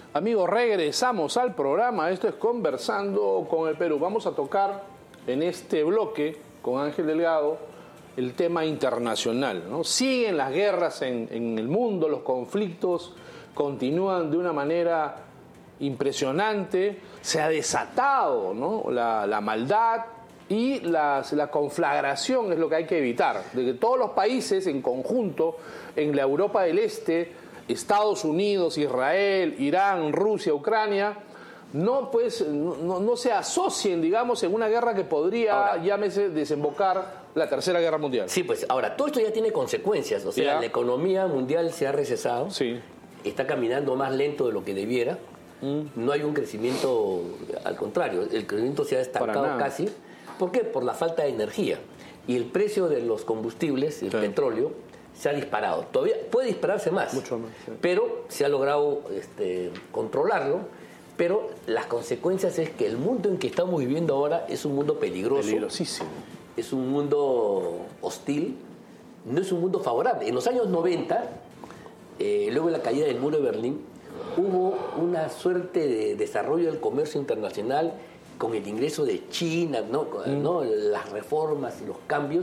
Amigos, regresamos al programa. Esto es Conversando con el Perú. Vamos a tocar en este bloque con Ángel Delgado el tema internacional, ¿no? Siguen las guerras en el mundo, los conflictos continúan de una manera impresionante. Se ha desatado, ¿no? la maldad y la conflagración es lo que hay que evitar. De que todos los países en conjunto, en la Europa del Este, Estados Unidos, Israel, Irán, Rusia, Ucrania, no se asocien, digamos, en una guerra que podría, llámese, desembocar la Tercera Guerra Mundial. Sí, pues ahora, todo esto ya tiene consecuencias. O sea, la economía mundial se ha recesado, sí, está caminando más lento de lo que debiera, no hay un crecimiento, al contrario, el crecimiento se ha estancado casi. ¿Por qué? Por la falta de energía. Y el precio de los combustibles, el petróleo, se ha disparado. Todavía puede dispararse más, mucho más, sí, pero se ha logrado controlarlo. Pero las consecuencias es que el mundo en que estamos viviendo ahora es un mundo peligroso. Peligrosísimo. Es un mundo hostil, no es un mundo favorable. En los años 90, luego de la caída del muro de Berlín, hubo una suerte de desarrollo del comercio internacional con el ingreso de China, ¿no? Las reformas y los cambios.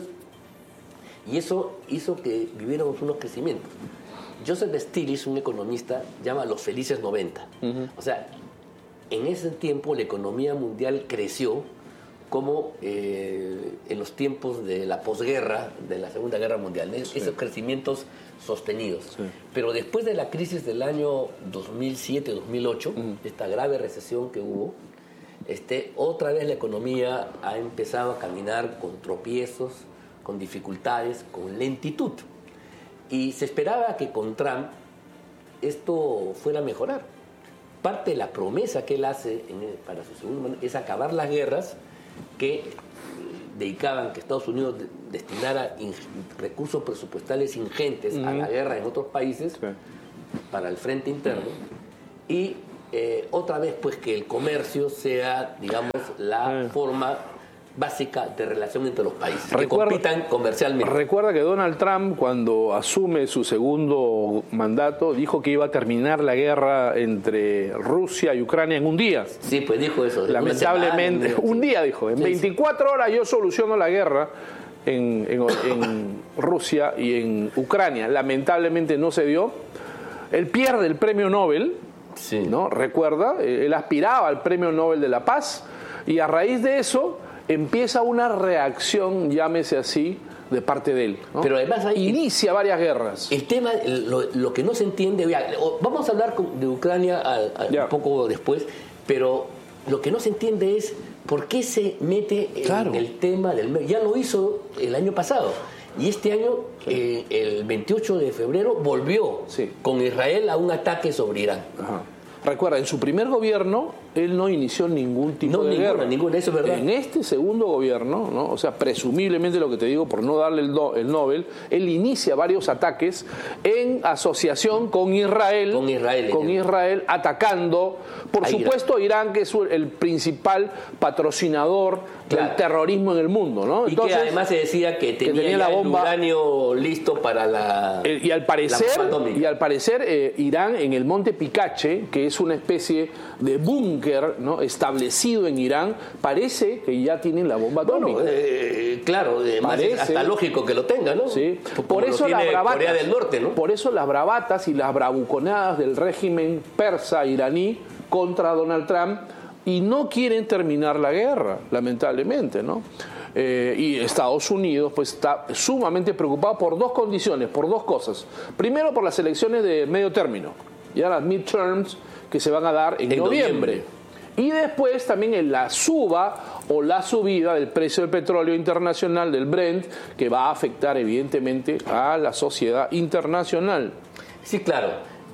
Y eso hizo que viviéramos unos crecimientos. Joseph Stiglitz, un economista, llama los felices 90. O sea, en ese tiempo la economía mundial creció como en los tiempos de la posguerra, de la Segunda Guerra Mundial, esos crecimientos sostenidos. Sí. Pero después de la crisis del año 2007-2008, esta grave recesión que hubo, otra vez la economía ha empezado a caminar con tropiezos, con dificultades, con lentitud. Y se esperaba que con Trump esto fuera a mejorar. Parte de la promesa que él hace para su segundo mandato es acabar las guerras que dedicaban, que Estados Unidos destinara recursos presupuestales ingentes a la guerra en otros países, para el frente interno, y otra vez pues que el comercio sea, digamos, la forma básica de relación entre los países, que compitan comercialmente. Recuerda que Donald Trump, cuando asume su segundo mandato, dijo que iba a terminar la guerra entre Rusia y Ucrania en un día. Sí, pues dijo eso. Lamentablemente, un día dijo, en 24 horas yo soluciono la guerra en Rusia y en Ucrania. Lamentablemente no se dio. Él pierde el premio Nobel, ¿no? Recuerda, él aspiraba al premio Nobel de la Paz, y a raíz de eso empieza una reacción, llámese así, de parte de él, ¿no? Pero además inicia varias guerras. El tema, lo que no se entiende, vamos a hablar de Ucrania un poco después, pero lo que no se entiende es por qué se mete en el tema del... Ya lo hizo el año pasado, y este año, el 28 de febrero, volvió con Israel a un ataque sobre Irán. Ajá. Recuerda, en su primer gobierno, él no inició ningún tipo de guerra. Ninguna, eso es verdad. En este segundo gobierno, ¿no? O sea, presumiblemente lo que te digo, por no darle el Nobel, él inicia varios ataques en asociación con Israel. Con Israel atacando, por supuesto, a Irán, que es el principal patrocinador del terrorismo en el mundo, ¿no? Entonces, y que además se decía que tenía la bomba, el uranio listo para la... Y al parecer, Irán, en el Monte Picache, que es una especie de búnker, ¿no?, establecido en Irán, parece que ya tienen la bomba atómica. Claro, es hasta lógico que lo tengan, ¿no? Sí. Por eso las bravatas, Corea del Norte, ¿no? Por eso las bravatas y las bravuconadas del régimen persa iraní contra Donald Trump, y no quieren terminar la guerra, lamentablemente, ¿no? Y Estados Unidos pues está sumamente preocupado por dos condiciones, por dos cosas. Primero, por las elecciones de medio término, ya las midterms, que se van a dar en noviembre. Y después también en la suba o la subida del precio del petróleo internacional, del Brent, que va a afectar evidentemente a la sociedad internacional. Sí, claro.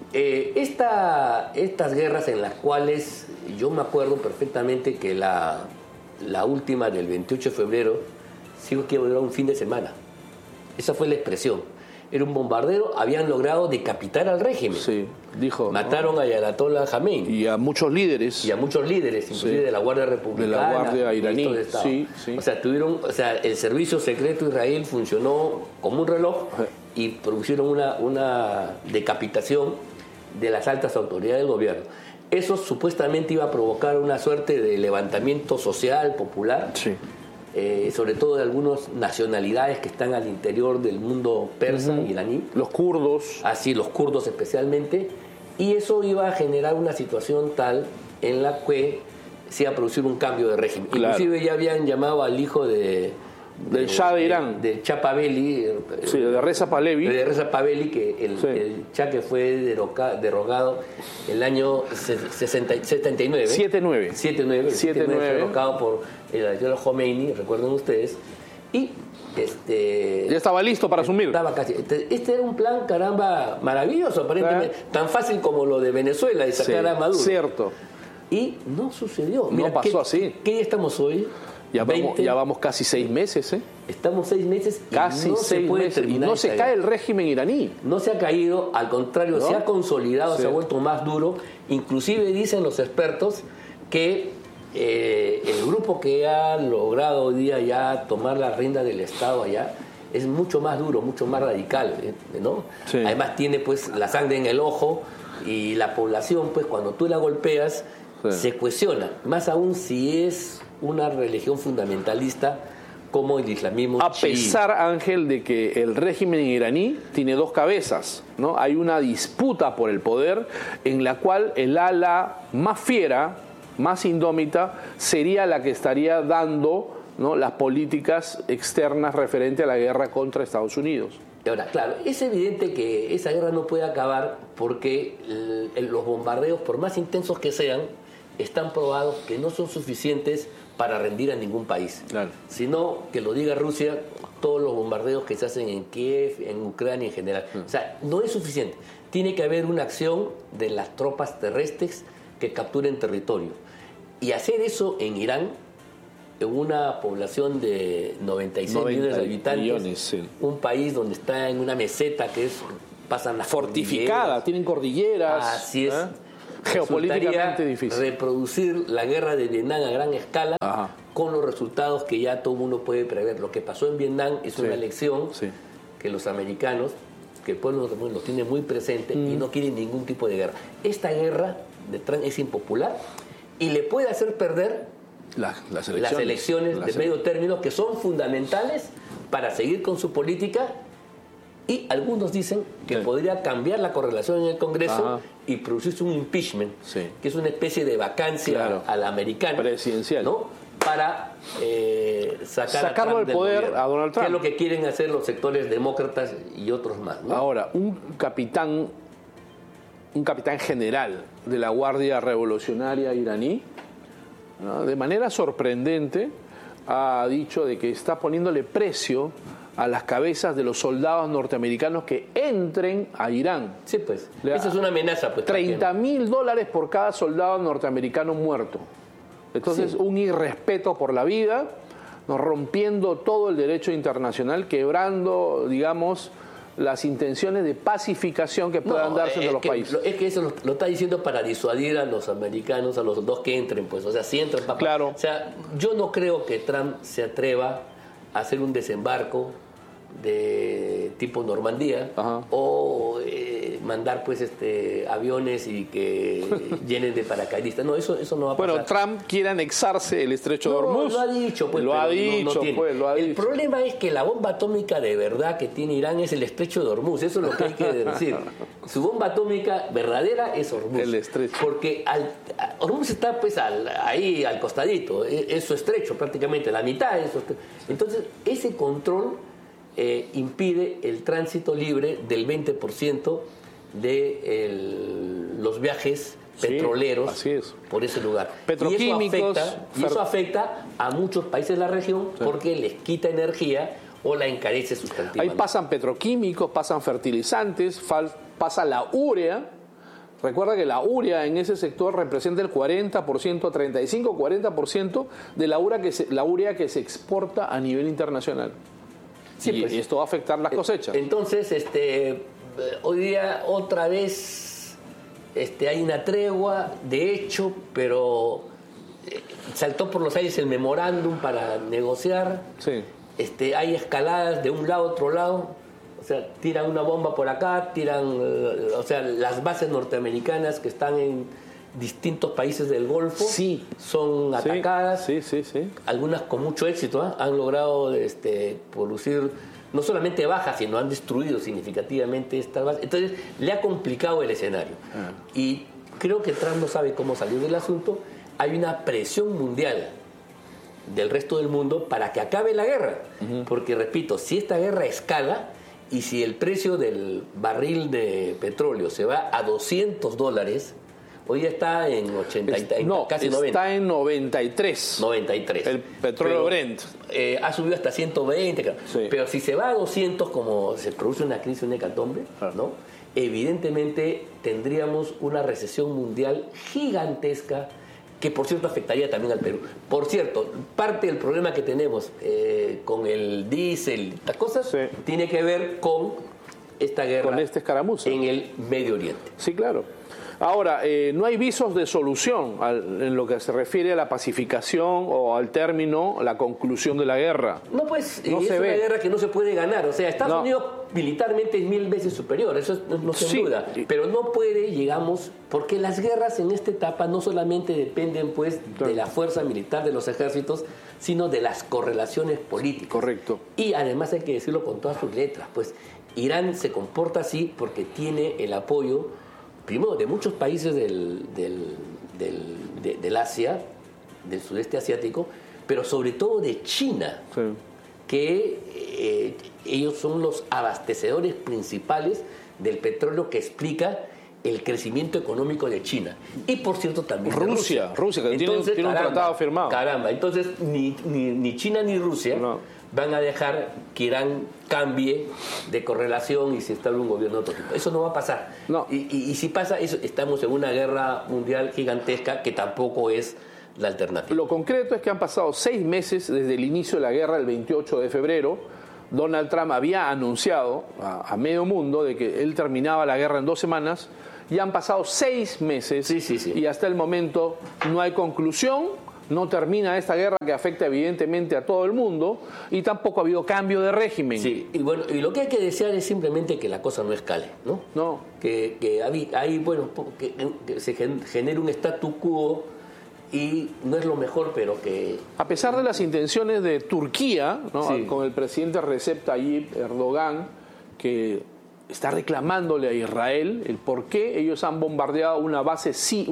Estas guerras en las cuales yo me acuerdo perfectamente que la última del 28 de febrero sigo que duró un fin de semana. Esa fue la expresión. Era un bombardero, habían logrado decapitar al régimen. Sí, dijo. Mataron a Ayatollah Khamenei. Y a muchos líderes. Inclusive de la Guardia Republicana. De la Guardia iraní. Sí. O sea, el servicio secreto de Israel funcionó como un reloj y produjeron una decapitación de las altas autoridades del gobierno. Eso supuestamente iba a provocar una suerte de levantamiento social, popular, Sí. Sobre todo de algunas nacionalidades que están al interior del mundo persa, iraní. Los kurdos. Así, los kurdos especialmente. Y eso iba a generar una situación tal en la que se iba a producir un cambio de régimen. Claro. Inclusive ya habían llamado al hijo del Shah de Irán. De Shah Pahlavi, Sí, de Reza Pahlavi. de Reza Pahlavi, que el Shah que fue derogado el año 79. 7-9. 79 fue derrocado por el ayatollah Khomeini, recuerden ustedes. Y Ya estaba listo para asumir. estaba casi. Este era un plan, caramba, maravilloso, aparentemente, tan fácil como lo de Venezuela, de sacar a Maduro. Cierto. Y no sucedió. No pasó así. ¿Qué día estamos hoy? Ya vamos casi 6 meses, ¿eh? Estamos 6 meses y Casi no 6 se puede meses. Y terminar no esta se cae guerra. el régimen iraní. No se ha caído, al contrario, ¿No? se ha consolidado, Sí. se ha vuelto más duro. Inclusive dicen los expertos que el grupo que ha logrado hoy día ya tomar la rienda del Estado allá es mucho más duro, mucho más radical, ¿no? Sí. Además tiene pues la sangre en el ojo y la población, pues cuando tú la golpeas, Sí. se cuestiona, más aún si es una religión fundamentalista como el islamismo A chií. pesar, Ángel, de que el régimen iraní tiene 2 cabezas, ¿no? Hay una disputa por el poder en la cual el ala más fiera, más indómita, sería la que estaría dando, ¿no?, las políticas externas referente a la guerra contra Estados Unidos. Y ahora, claro, es evidente que esa guerra no puede acabar porque los bombardeos, por más intensos que sean, están probados que no son suficientes para rendir a ningún país. Claro. Sino, que lo diga Rusia, todos los bombardeos que se hacen en Kiev, en Ucrania en general. O sea, no es suficiente. Tiene que haber una acción de las tropas terrestres que capturen territorio. Y hacer eso en Irán, en una población de 96 millones de habitantes, millones, sí. un país donde está en una meseta que es, pasan las Fortificada, cordilleras. tienen cordilleras. Así es. ¿eh? Geopolíticamente Resultaría difícil. reproducir la guerra de Vietnam a gran escala, Ajá. con los resultados que ya todo el mundo puede prever. Lo que pasó en Vietnam es una lección Sí. que los americanos, que el pueblo lo tiene muy presente y no quieren ningún tipo de guerra. Esta guerra de Trump es impopular y le puede hacer perder Las las elecciones de medio término, que son fundamentales para seguir con su política. Y algunos dicen que Sí. podría cambiar la correlación en el Congreso Ajá. y producirse un impeachment, Sí. que es una especie de vacancia Claro. a la americana, Presidencial. ¿no? Para Sacarlo del poder gobierno, a Donald Trump. que es lo que quieren hacer los sectores demócratas y otros más, ¿no? Ahora, un capitán general de la Guardia Revolucionaria iraní, ¿no?, de manera sorprendente ha dicho de que está poniéndole precio a las cabezas de los soldados norteamericanos que entren a Irán. Sí, pues. Le- Esa es una amenaza, pues. $30.000 por cada soldado norteamericano muerto. Entonces, Sí. un irrespeto por la vida, ¿no?, rompiendo todo el derecho internacional, quebrando, digamos, las intenciones de pacificación que puedan darse entre los países. Es que eso lo está diciendo para disuadir a los americanos, a los dos que entren, pues. O sea, si entran, papá. Claro. O sea, yo no creo que Trump se atreva a hacer un desembarco de tipo Normandía. Ajá. O mandar pues aviones y que llenen de paracaidistas. No, eso no va a pasar. Bueno, Trump quiere anexarse el estrecho de Hormuz. Lo ha dicho, pues. Lo ha pero dicho, tiene. pues, lo ha El dicho. problema es que la bomba atómica de verdad que tiene Irán es el estrecho de Hormuz. Eso es lo que hay que decir. Su bomba atómica verdadera es Hormuz. El estrecho. Porque Hormuz está pues ahí al costadito. Es su estrecho prácticamente, la mitad de su estrecho. Entonces, ese control impide el tránsito libre del 20% de los viajes Sí, petroleros así es. por ese lugar. Petroquímicos, Y eso afecta a muchos países de la región porque les quita energía o la encarece Ahí sustantivamente. pasan petroquímicos, pasan fertilizantes, pasa la urea. Recuerda que la urea en ese sector representa el 40%, 35-40% de la urea que se exporta a nivel internacional. Sí, y pues. esto va a afectar las cosechas. Entonces, hoy día otra vez hay una tregua, de hecho, pero saltó por los aires el memorándum para negociar. Sí. Hay escaladas de un lado a otro lado. O sea, tiran una bomba por acá, tiran, las bases norteamericanas que están distintos países del Golfo Sí. son atacadas, Sí. algunas con mucho éxito, han logrado producir no solamente bajas, sino han destruido significativamente estas bases. Entonces le ha complicado el escenario. Y creo que Trump no sabe cómo salir del asunto. Hay una presión mundial del resto del mundo para que acabe la guerra. Porque, repito, si esta guerra escala y si el precio del barril de petróleo se va a $200, hoy ya está en 80, casi 90. Está en 93. 93. El petróleo Brent. Ha subido hasta 120, claro. Sí. Pero si se va a 200, como se produce una crisis, una hecatombe, ¿no? Evidentemente tendríamos una recesión mundial gigantesca que, por cierto, afectaría también al Perú. Por cierto, parte del problema que tenemos con el diésel, estas cosas, Sí. tiene que ver con esta guerra Con esta escaramuza. en el Medio Oriente. Sí, claro. Ahora, no hay visos de solución en lo que se refiere a la pacificación o al término, la conclusión de la guerra. No, pues No es se una ve. guerra que no se puede ganar. O sea, Estados No. Unidos militarmente es 1000 veces superior, eso no se Sí. duda. Pero no puede, digamos, porque las guerras en esta etapa no solamente dependen pues de la fuerza militar de los ejércitos, sino de las correlaciones políticas. Correcto. Y además hay que decirlo con todas sus letras, pues Irán se comporta así porque tiene el apoyo, primero, de muchos países del Asia, del sudeste asiático, pero sobre todo de China, Sí. que ellos son los abastecedores principales del petróleo que explica el crecimiento económico de China. Y por cierto también de Rusia, que tiene un tratado firmado. Caramba, entonces ni China ni Rusia No. van a dejar que Irán cambie de correlación y se instale un gobierno de otro tipo. Eso no va a pasar. No. Y si pasa eso, estamos en una guerra mundial gigantesca que tampoco es la alternativa. Lo concreto es que han pasado 6 meses desde el inicio de la guerra, el 28 de febrero. Donald Trump había anunciado a medio mundo de que él terminaba la guerra en 2 semanas. Y han pasado 6 meses Sí. y hasta el momento no hay conclusión, no termina esta guerra que afecta evidentemente a todo el mundo y tampoco ha habido cambio de régimen. Sí, y bueno, y lo que hay que desear es simplemente que la cosa no escale, ¿no? No. Que se genere un statu quo y no es lo mejor, pero que... A pesar de las intenciones de Turquía, ¿no? Sí. Con el presidente Recep Tayyip Erdogan, que está reclamándole a Israel el por qué ellos han bombardeado una base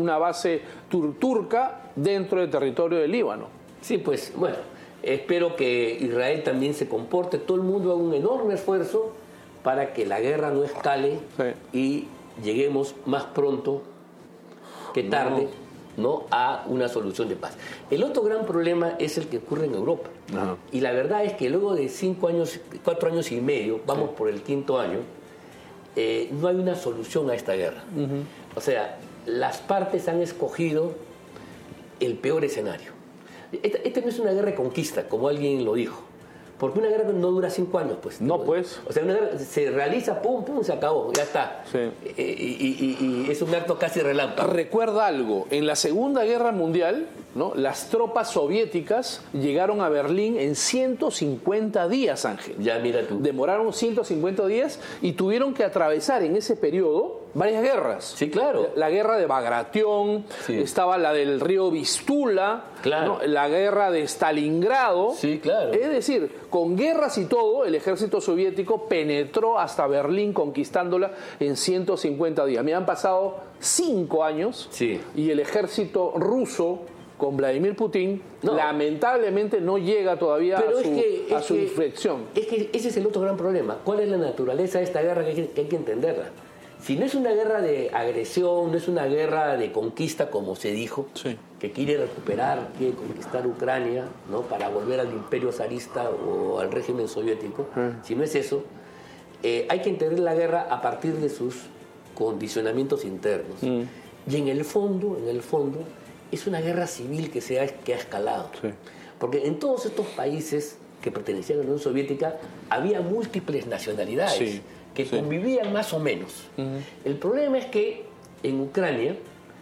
turca dentro del territorio del Líbano. Sí, pues bueno, espero que Israel también se comporte, todo el mundo haga un enorme esfuerzo para que la guerra no escale y lleguemos más pronto que tarde, ¿no? A una solución de paz. El otro gran problema es el que ocurre en Europa. Ajá. Y la verdad es que luego de 4 años y medio, vamos por el 5.º año, no hay una solución a esta guerra. O sea, las partes han escogido el peor escenario. Esta no es una guerra de conquista, como alguien lo dijo. Porque una guerra no dura 5 años, pues. No, pues. O sea, una guerra se realiza, pum, se acabó, ya está. Sí. Y es un acto casi relámpago. Recuerda algo, en la Segunda Guerra Mundial, ¿no? Las tropas soviéticas llegaron a Berlín en 150 días, Ángel. Ya, mira tú. Demoraron 150 días y tuvieron que atravesar en ese periodo varias guerras. Sí, claro. La guerra de Bagration, Sí. estaba la del río Vistula, Claro. ¿no? La guerra de Stalingrado. Sí, claro. Es decir, con guerras y todo, el ejército soviético penetró hasta Berlín conquistándola en 150 días. Me han pasado 5 años Sí. y el ejército ruso con Vladimir Putin No. lamentablemente no llega todavía Pero a su inflexión. Es que ese es el otro gran problema. ¿Cuál es la naturaleza de esta guerra que hay que entenderla? Si no es una guerra de agresión, no es una guerra de conquista, como se dijo, Sí. que quiere conquistar Ucrania, ¿no? Para volver al imperio zarista o al régimen soviético, si no es eso, hay que entender la guerra a partir de sus condicionamientos internos. Y en el fondo, es una guerra civil que ha escalado. Sí. Porque en todos estos países que pertenecían a la Unión Soviética había múltiples nacionalidades Sí, que sí. convivían más o menos. El problema es que en Ucrania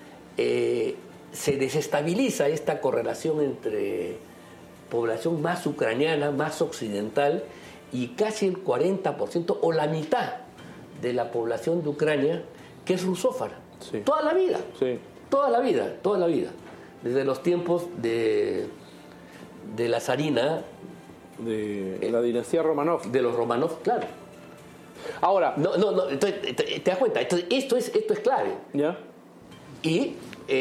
se desestabiliza esta correlación entre población más ucraniana, más occidental, y casi el 40% o la mitad de la población de Ucrania que es rusófara. Sí. Toda la vida. Sí. Toda la vida. Desde los tiempos de la zarina. De la dinastía Romanov. De los Romanov, claro. Ahora. No, entonces, te das cuenta, entonces, esto es clave. ¿Ya? Y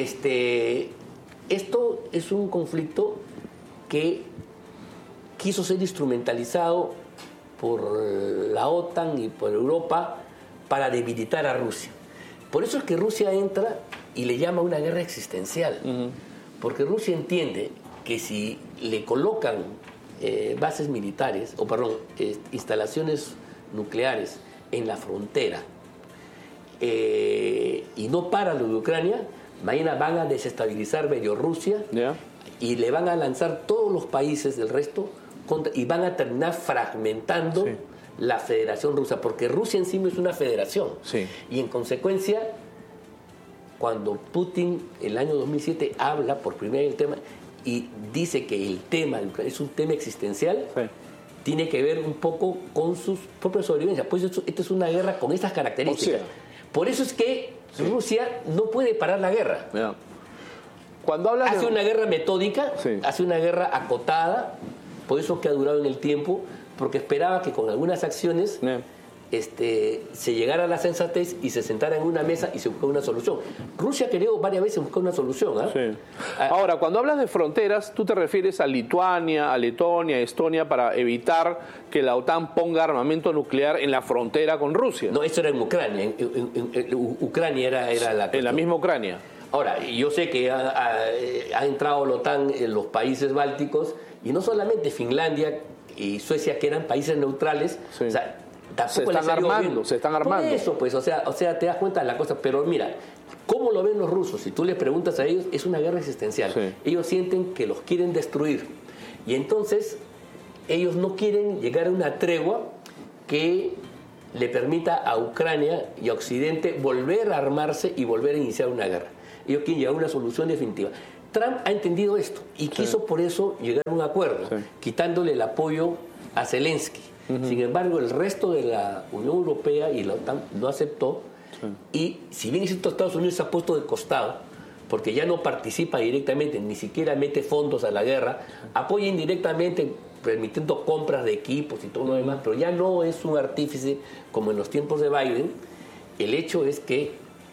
esto es un conflicto que quiso ser instrumentalizado por la OTAN y por Europa para debilitar a Rusia. Por eso es que Rusia entra y le llama una guerra existencial. Porque Rusia entiende que si le colocan bases militares, instalaciones nucleares en la frontera y no para lo de Ucrania, mañana van a desestabilizar Bielorrusia y le van a lanzar todos los países del resto y van a terminar fragmentando la Federación Rusa, porque Rusia en sí es una federación. Y en consecuencia, cuando Putin el año 2007 habla por primera vez del tema y dice que el tema es un tema existencial, tiene que ver un poco con sus propias sobrevivencias. Pues esto es una guerra con estas características. Por eso es que Rusia no puede parar la guerra. Cuando hablas hace una guerra metódica, hace una guerra acotada, por eso que ha durado en el tiempo, porque esperaba que con algunas acciones se llegara a la sensatez y se sentara en una mesa y se buscara una solución. Rusia ha querido varias veces buscar una solución. Ahora, cuando hablas de fronteras, tú te refieres a Lituania, a Letonia, a Estonia, para evitar que la OTAN ponga armamento nuclear en la frontera con Rusia. No, eso era en Ucrania. Ucrania era la... En la misma Ucrania. Ahora, yo sé que ha entrado la OTAN en los países bálticos, y no solamente Finlandia y Suecia, que eran países neutrales, o sea, se están armando. Por eso, pues, o sea, te das cuenta de la cosa. Pero mira, ¿cómo lo ven los rusos? Si tú les preguntas a ellos, es una guerra existencial. Ellos sienten que los quieren destruir. Y entonces, ellos no quieren llegar a una tregua que le permita a Ucrania y a Occidente volver a armarse y volver a iniciar una guerra. Ellos quieren llegar a una solución definitiva. Trump ha entendido esto y quiso por eso llegar a un acuerdo, quitándole el apoyo a Zelensky. Sin embargo, el resto de la Unión Europea y la OTAN no aceptó, y si bien Estados Unidos se ha puesto de costado, porque ya no participa directamente, ni siquiera mete fondos a la guerra, apoya indirectamente, permitiendo compras de equipos y todo lo demás, pero ya no es un artífice como en los tiempos de Biden. El hecho es que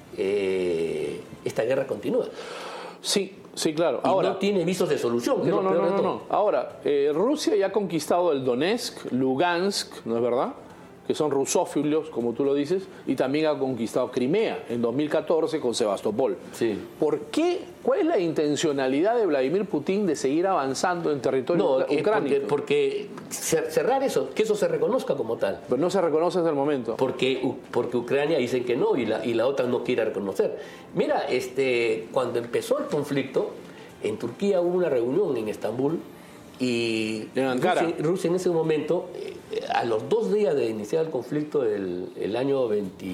esta guerra continúa. Sí, claro. Y ahora no tiene visos de solución. No. Ahora, Rusia ya ha conquistado el Donetsk, Lugansk, ¿no es verdad? Que son rusófilos, como tú lo dices, y también ha conquistado Crimea en 2014 con Sebastopol. ¿Por qué? ¿Cuál es la intencionalidad de Vladimir Putin de seguir avanzando en territorio ucraniano? Porque cerrar eso, que eso se reconozca como tal. Pero no se reconoce hasta el momento. Porque Ucrania dicen que no, y la OTAN no quiere reconocer. Mira, cuando empezó el conflicto, en Turquía hubo una reunión en Estambul, y en Ankara. Rusia en ese momento, a los 2 días de iniciar el conflicto el año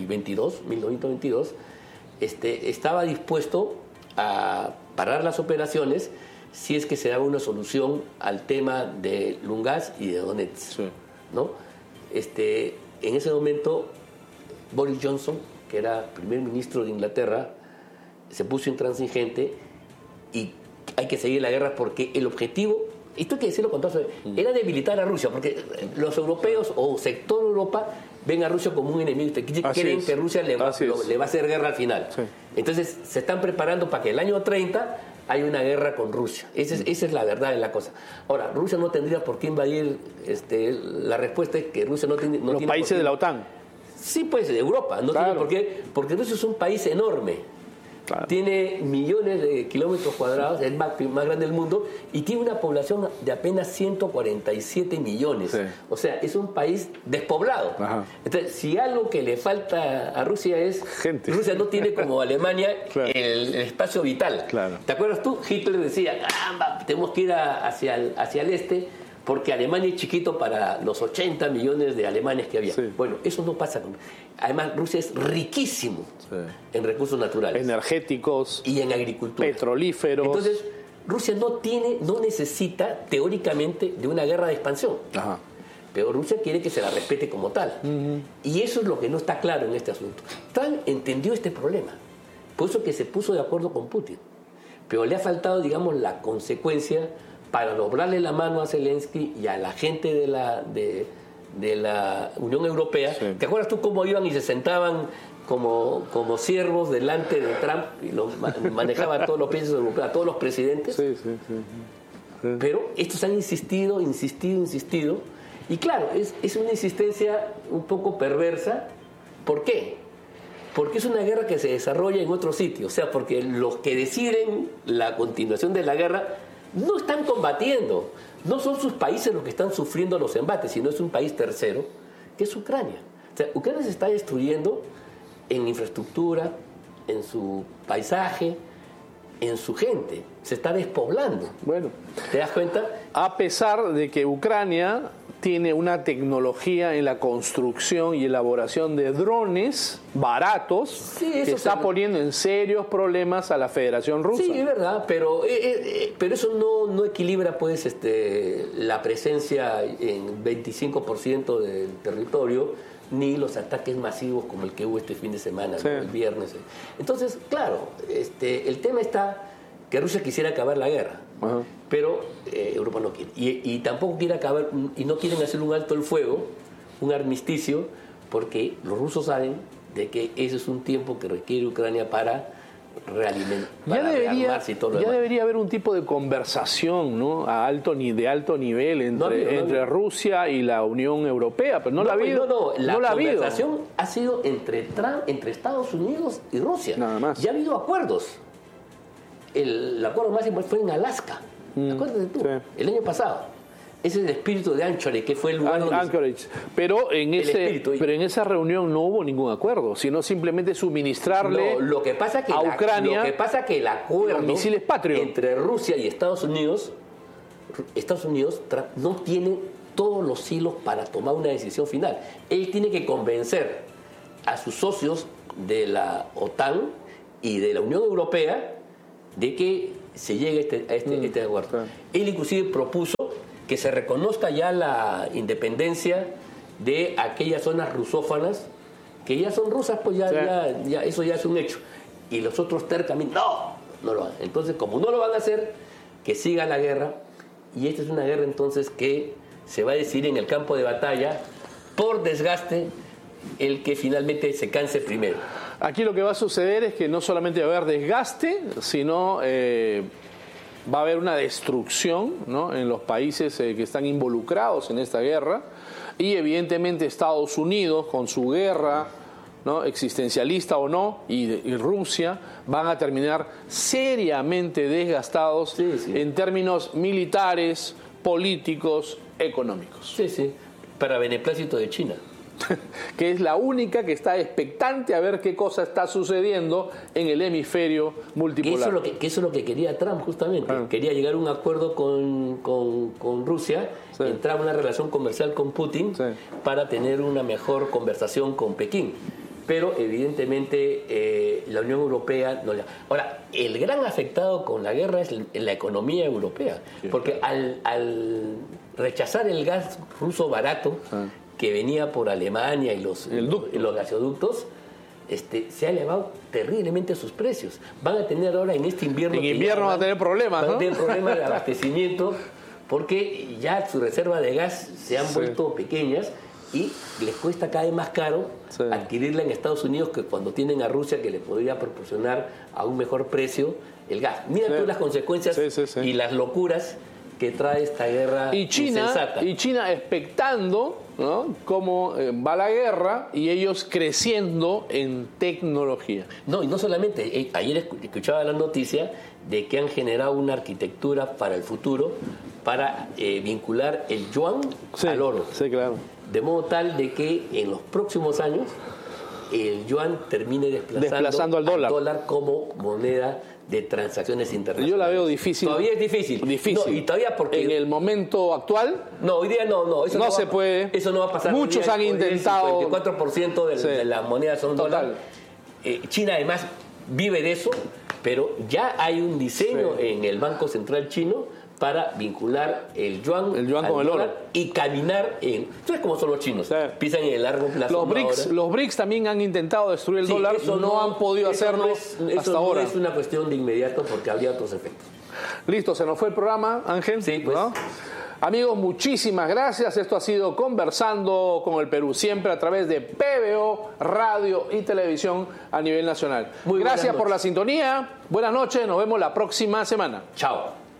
1922, estaba dispuesto a parar las operaciones si es que se daba una solución al tema de Lugansk y de Donetsk. ¿No? En ese momento, Boris Johnson, que era primer ministro de Inglaterra, se puso intransigente, y hay que seguir la guerra porque el objetivo, esto hay que decirlo con todo, era debilitar a Rusia, porque los europeos o sector Europa ven a Rusia como un enemigo, creen que Rusia le va a hacer guerra al final. Entonces se están preparando para que el año 30 haya una guerra con Rusia. Esa es la verdad de la cosa. Ahora, Rusia no tendría por qué invadir, la respuesta es que Rusia no tiene los países de la OTAN. Sí, pues, de Europa, no tiene por qué, porque Rusia es un país enorme. Tiene millones de kilómetros cuadrados, es el más grande del mundo, y tiene una población de apenas 147 millones. O sea, es un país despoblado. Entonces, si algo que le falta a Rusia es gente. Rusia no tiene como Alemania el espacio vital. ¿Te acuerdas tú? Hitler decía, caramba, tenemos que ir hacia el este, porque Alemania es chiquito para los 80 millones de alemanes que había. Bueno, eso no pasa con... Además, Rusia es riquísimo en recursos naturales. Energéticos. Y en agricultura. Petrolíferos. Entonces, Rusia no necesita, teóricamente, de una guerra de expansión. Pero Rusia quiere que se la respete como tal. Y eso es lo que no está claro en este asunto. Trump entendió este problema. Por eso que se puso de acuerdo con Putin. Pero le ha faltado, digamos, la consecuencia para doblarle la mano a Zelensky y a la gente de la Unión Europea. Sí. ¿Te acuerdas tú cómo iban y se sentaban como siervos delante de Trump y lo manejaba a todos los países europeos, a todos los presidentes? Sí. Pero estos han insistido. Y claro, es una insistencia un poco perversa. ¿Por qué? Porque es una guerra que se desarrolla en otro sitio. O sea, porque los que deciden la continuación de la guerra no están combatiendo. No son sus países los que están sufriendo los embates, sino es un país tercero, que es Ucrania. O sea, Ucrania se está destruyendo en infraestructura, en su paisaje, en su gente. Se está despoblando. Bueno, ¿te das cuenta? A pesar de que Ucrania tiene una tecnología en la construcción y elaboración de drones baratos que está poniendo en serios problemas a la Federación Rusa. Sí, es verdad, pero eso no equilibra pues la presencia en 25% del territorio, ni los ataques masivos como el que hubo este fin de semana, sí, ¿no? El viernes. Entonces, claro, el tema está que Rusia quisiera acabar la guerra. Uh-huh. Pero Europa no quiere. Y tampoco quiere acabar, y no quieren hacer un alto el fuego, un armisticio, porque los rusos saben de que ese es un tiempo que requiere Ucrania para rearmarse y todo lo demás. Debería haber un tipo de conversación, ¿no? de alto nivel entre Rusia y la Unión Europea, pero no la ha habido. La conversación ha sido entre Estados Unidos y Rusia. Nada más. Ya ha habido acuerdos. El acuerdo más importante fue en Alaska. Acuérdate tú, sí, el año pasado. Ese es el espíritu de Anchorage, que fue el lugar donde... Anchorage. Pero en esa reunión no hubo ningún acuerdo, sino simplemente suministrarle a Ucrania lo que pasa que el acuerdo misiles Patriot entre Rusia y Estados Unidos no tiene todos los hilos para tomar una decisión final. Él tiene que convencer a sus socios de la OTAN y de la Unión Europea de que se llegue a este acuerdo. Claro. Él inclusive propuso que se reconozca ya la independencia de aquellas zonas rusófanas que ya son rusas, pues ya eso ya es un hecho. Y los otros tercamente, no lo van. Entonces, como no lo van a hacer, que siga la guerra. Y esta es una guerra entonces que se va a decidir en el campo de batalla por desgaste el que finalmente se canse primero. Aquí lo que va a suceder es que no solamente va a haber desgaste, sino va a haber una destrucción, ¿no?, en los países que están involucrados en esta guerra, y evidentemente Estados Unidos con su guerra, ¿no?, existencialista o no, y Rusia van a terminar seriamente desgastados en términos militares, políticos, económicos. Sí, para beneplácito de China. Que es la única que está expectante a ver qué cosa está sucediendo en el hemisferio multipolar. Eso es lo que quería Trump, justamente. Quería llegar a un acuerdo con Rusia, entrar a una relación comercial con Putin para tener una mejor conversación con Pekín. Pero evidentemente la Unión Europea no le... Ahora, el gran afectado con la guerra es la economía europea, porque al rechazar el gas ruso barato que venía por Alemania y los gasoductos, se ha elevado terriblemente sus precios. Van a tener ahora en este invierno... En invierno van a tener problemas, ¿no? Van a tener problemas de abastecimiento porque ya su reserva de gas se han vuelto pequeñas y les cuesta cada vez más caro adquirirla en Estados Unidos que cuando tienen a Rusia, que les podría proporcionar a un mejor precio el gas. Mira tú las consecuencias y las locuras que trae esta guerra insensata. Y China expectando, ¿no?, cómo va la guerra y ellos creciendo en tecnología. No, y no solamente, ayer escuchaba la noticia de que han generado una arquitectura para el futuro para vincular el yuan al oro. Sí, claro. De modo tal de que en los próximos años el yuan termine desplazando al dólar como moneda de transacciones internacionales. Yo la veo difícil. Todavía es difícil. No, y todavía porque... En el momento actual... No, hoy día no. Eso no se puede. Eso no va a pasar. Muchos han intentado... El 54% de las monedas son dólares. China además vive de eso, pero ya hay un diseño en el Banco Central chino para vincular el yuan con el oro y caminar en... ¿Sabes cómo son los chinos? Sí. Piensan en el largo plazo. Los BRICS también han intentado destruir el dólar, no han podido hacerlo hasta ahora. No es una cuestión de inmediato porque habría otros efectos. Listo, se nos fue el programa, Ángel. Sí, pues. ¿No? Amigos, muchísimas gracias. Esto ha sido Conversando con el Perú, siempre a través de PBO, radio y televisión a nivel nacional. Gracias por la sintonía. Buenas noches, nos vemos la próxima semana. Chao.